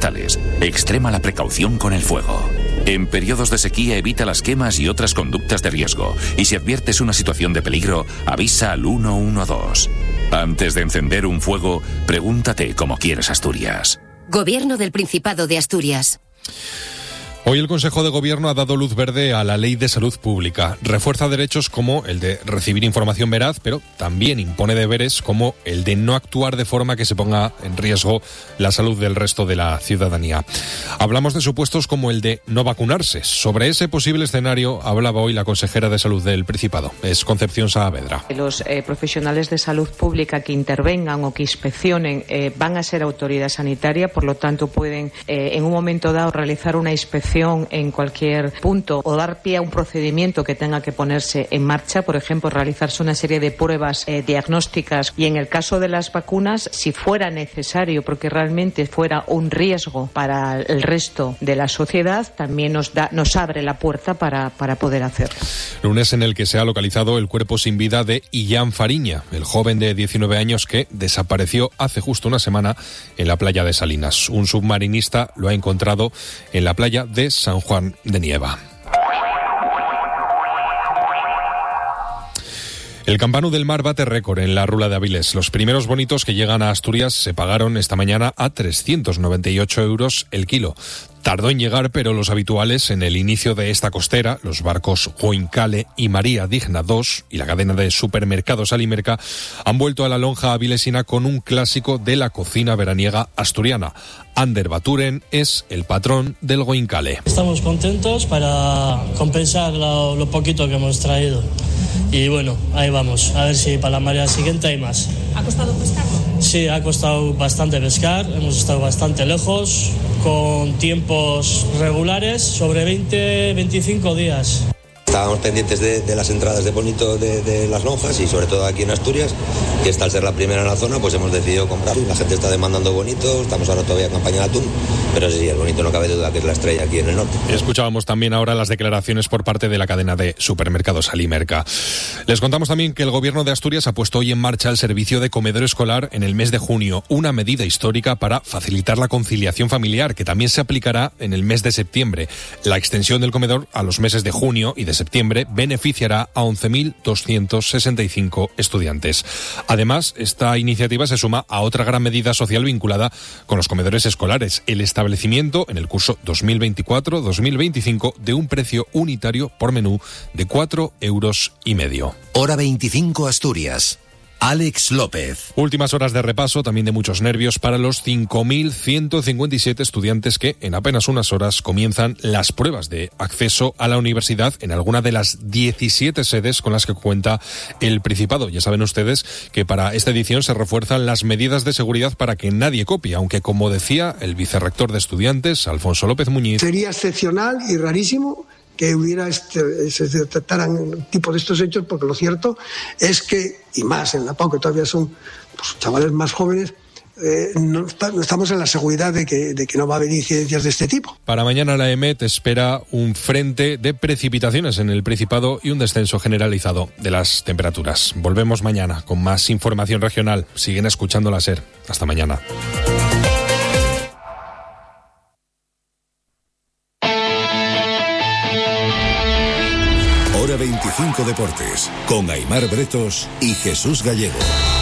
forestales. Extrema la precaución con el fuego. En periodos de sequía evita las quemas y otras conductas de riesgo. Y si adviertes una situación de peligro, avisa al 112. Antes de encender un fuego, pregúntate cómo quieres Asturias. Gobierno del Principado de Asturias. Hoy el Consejo de Gobierno ha dado luz verde a la Ley de Salud Pública. Refuerza derechos como el de recibir información veraz, pero también impone deberes como el de no actuar de forma que se ponga en riesgo la salud del resto de la ciudadanía. Hablamos de supuestos como el de no vacunarse. Sobre ese posible escenario hablaba hoy la consejera de Salud del Principado. Es Concepción Saavedra. Los profesionales de salud pública que intervengan o que inspeccionen van a ser autoridad sanitaria, por lo tanto pueden en un momento dado realizar una inspección en cualquier punto o dar pie a un procedimiento que tenga que ponerse en marcha, por ejemplo, realizarse una serie de pruebas diagnósticas, y en el caso de las vacunas, si fuera necesario, porque realmente fuera un riesgo para el resto de la sociedad, también nos abre la puerta para poder hacerlo. Lunes en el que se ha localizado el cuerpo sin vida de Illán Fariña, el joven de 19 años que desapareció hace justo una semana en la playa de Salinas. Un submarinista lo ha encontrado en la playa de San Juan de Nieva. El Campanu del Mar bate récord en la Rula de Avilés. Los primeros bonitos que llegan a Asturias se pagaron esta mañana a 398 euros el kilo. Tardó en llegar, pero los habituales en el inicio de esta costera, los barcos Goincale y María Digna II y la cadena de supermercados Alimerca, han vuelto a la lonja avilesina con un clásico de la cocina veraniega asturiana. Ander Baturen es el patrón del Goincale. Estamos contentos para compensar lo poquito que hemos traído. Y bueno, ahí vamos, a ver si para la marea siguiente hay más. ¿Ha costado pescarlo? Sí, ha costado bastante pescar, hemos estado bastante lejos, con tiempos regulares, sobre 20-25 días. Estábamos pendientes de las entradas de bonito de las lonjas y sobre todo aquí en Asturias, que esta al ser la primera en la zona, pues hemos decidido comprar. La gente está demandando bonito, estamos ahora todavía en campaña de atún, pero sí, el bonito no cabe duda que es la estrella aquí en el norte. Escuchábamos también ahora las declaraciones por parte de la cadena de supermercados Alimerca. Les contamos también que el Gobierno de Asturias ha puesto hoy en marcha el servicio de comedor escolar en el mes de junio, una medida histórica para facilitar la conciliación familiar, que también se aplicará en el mes de septiembre. La extensión del comedor a los meses de junio y de septiembre beneficiará a 11.265 estudiantes. Además, esta iniciativa se suma a otra gran medida social vinculada con los comedores escolares, el establecimiento en el curso 2024-2025 de un precio unitario por menú de 4,5 euros. Hora 25 Asturias. Alex López. Últimas horas de repaso, también de muchos nervios para los 5.157 estudiantes que en apenas unas horas comienzan las pruebas de acceso a la universidad en alguna de las 17 sedes con las que cuenta el Principado. Ya saben ustedes que para esta edición se refuerzan las medidas de seguridad para que nadie copie, aunque como decía el vicerrector de estudiantes, Alfonso López Muñiz. Sería excepcional y rarísimo que se detectaran un tipo de estos hechos, porque lo cierto es que, y más en la PAU, que todavía son chavales más jóvenes, no estamos en la seguridad de que no va a haber incidencias de este tipo. Para mañana la EMET espera un frente de precipitaciones en el Principado y un descenso generalizado de las temperaturas. Volvemos mañana con más información regional. Siguen escuchando la SER. Hasta mañana. Hora 25 Deportes, con Aimar Bretos y Jesús Gallego.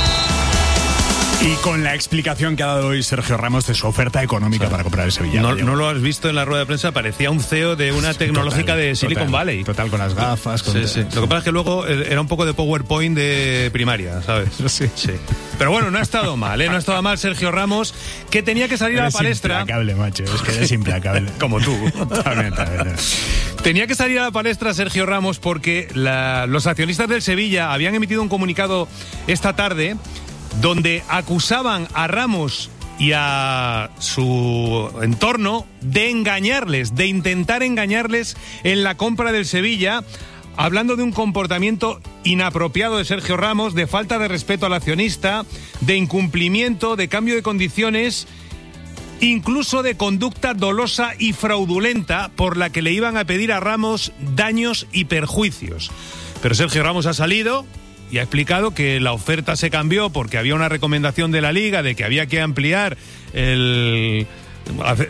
Y con la explicación que ha dado hoy Sergio Ramos de su oferta económica para comprar el Sevilla. No lo has visto en la rueda de prensa, parecía un CEO de una tecnológica de Silicon Valley. Total, con las gafas. Sí. Lo que pasa es que luego era un poco de PowerPoint de primaria, ¿sabes? Sí. Pero bueno, no ha estado mal, No ha estado mal Sergio Ramos, que tenía que salir a la palestra. Es implacable, macho, es que eres implacable. Como tú. Totalmente. Tenía que salir a la palestra Sergio Ramos porque los accionistas del Sevilla habían emitido un comunicado esta tarde donde acusaban a Ramos y a su entorno de engañarles, de intentar engañarles en la compra del Sevilla, hablando de un comportamiento inapropiado de Sergio Ramos, de falta de respeto al accionista, de incumplimiento, de cambio de condiciones, incluso de conducta dolosa y fraudulenta por la que le iban a pedir a Ramos daños y perjuicios. Pero Sergio Ramos ha salido y ha explicado que la oferta se cambió porque había una recomendación de la Liga de que había que ampliar